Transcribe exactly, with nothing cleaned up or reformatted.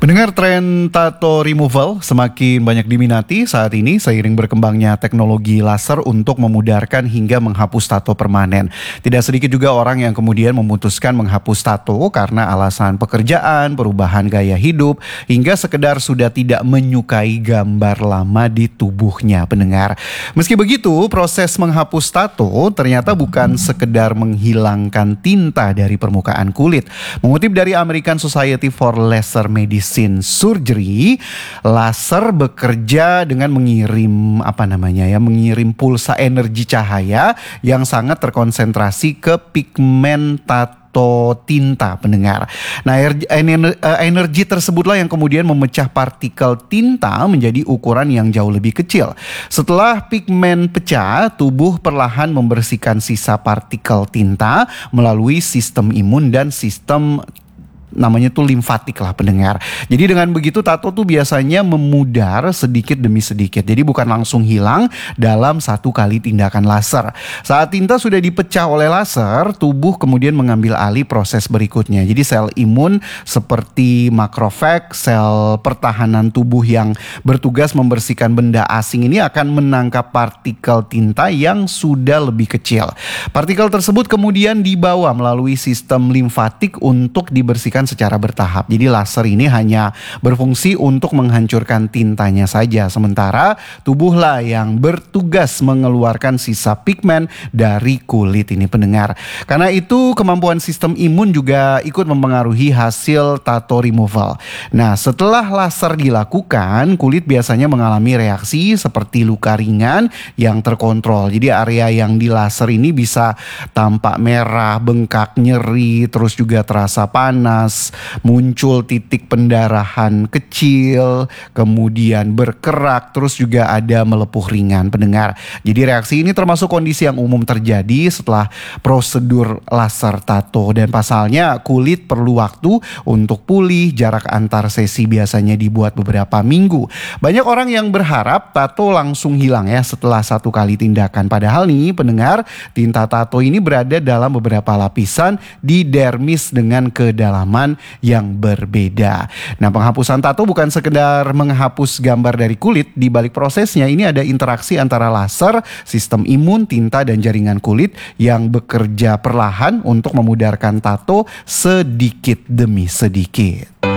Pendengar, tren tato removal semakin banyak diminati saat ini seiring berkembangnya teknologi laser untuk memudahkan hingga menghapus tato permanen. Tidak sedikit juga orang yang kemudian memutuskan menghapus tato karena alasan pekerjaan, perubahan gaya hidup, hingga sekedar sudah tidak menyukai gambar lama di tubuhnya, pendengar. Meski begitu, proses menghapus tato ternyata bukan sekedar menghilangkan tinta dari permukaan kulit. Mengutip dari American Society for Laser Medicine Surgery, laser bekerja dengan mengirim apa namanya ya, mengirim pulsa energi cahaya yang sangat terkonsentrasi ke pigmen tato tinta, pendengar. Nah, energi tersebutlah yang kemudian memecah partikel tinta menjadi ukuran yang jauh lebih kecil. Setelah pigmen pecah, tubuh perlahan membersihkan sisa partikel tinta melalui sistem imun dan sistem namanya tuh limfatik lah, pendengar. Jadi dengan begitu tato tuh biasanya memudar sedikit demi sedikit. Jadi bukan langsung hilang dalam satu kali tindakan laser. Saat tinta sudah dipecah oleh laser, tubuh kemudian mengambil alih proses berikutnya. Jadi sel imun seperti makrofag, sel pertahanan tubuh yang bertugas membersihkan benda asing ini akan menangkap partikel tinta yang sudah lebih kecil. Partikel tersebut kemudian dibawa melalui sistem limfatik untuk dibersihkan secara bertahap. Jadi laser ini hanya berfungsi untuk menghancurkan tintanya saja, sementara tubuhlah yang bertugas mengeluarkan sisa pigmen dari kulit ini, pendengar. Karena itu kemampuan sistem imun juga ikut mempengaruhi hasil tato removal. Nah, setelah laser dilakukan, kulit biasanya mengalami reaksi seperti luka ringan yang terkontrol. Jadi area yang di laser ini bisa tampak merah, bengkak, nyeri, terus juga terasa panas, muncul titik pendarahan kecil, kemudian berkerak, terus juga ada melepuh ringan, pendengar. Jadi reaksi ini termasuk kondisi yang umum terjadi setelah prosedur laser tato, dan pasalnya kulit perlu waktu untuk pulih. Jarak antar sesi biasanya dibuat beberapa minggu. Banyak orang yang berharap tato langsung hilang ya setelah satu kali tindakan. Padahal nih, pendengar, tinta tato ini berada dalam beberapa lapisan di dermis dengan kedalaman yang berbeda. Nah, penghapusan tato bukan sekedar menghapus gambar dari kulit. Di balik prosesnya ini ada interaksi antara laser, sistem imun, tinta, dan jaringan kulit yang bekerja perlahan untuk memudarkan tato sedikit demi sedikit.